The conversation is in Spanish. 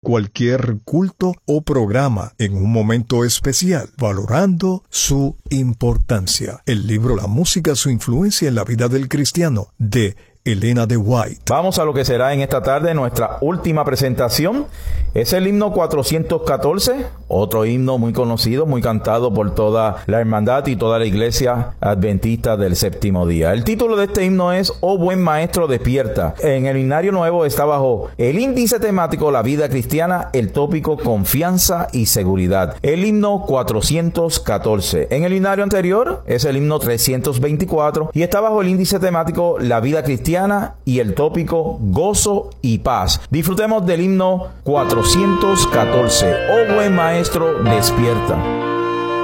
cualquier culto o programa en un momento especial, valorando su importancia. El libro La música, su influencia en la vida del cristiano, de Elena de White. Vamos a lo que será en esta tarde nuestra última presentación. Es el himno 414, otro himno muy conocido, muy cantado por toda la hermandad y toda la iglesia adventista del séptimo día. El título de este himno es Oh buen maestro, despierta. En el himnario nuevo está bajo el índice temático La vida cristiana, el tópico confianza y seguridad. El himno 414. En el himnario anterior es el himno 324 y está bajo el índice temático La vida cristiana y el tópico gozo y paz. Disfrutemos del himno 414. Oh buen maestro, despierta.